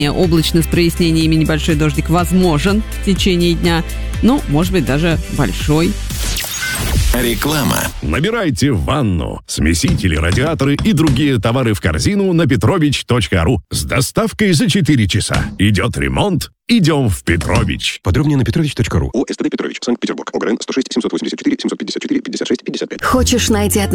Облачно с прояснениями, небольшой дождик возможен в течение дня. Ну, может быть, даже большой. Реклама. Набирайте ванну, смесители, радиаторы и другие товары в корзину на petrovich.ru с доставкой за 4 часа. Идет ремонт, идем в Петрович. Подробнее на petrovich.ru. ОСТД Петрович, Санкт-Петербург. ОГРН 106 784 754 56 55. Хочешь найти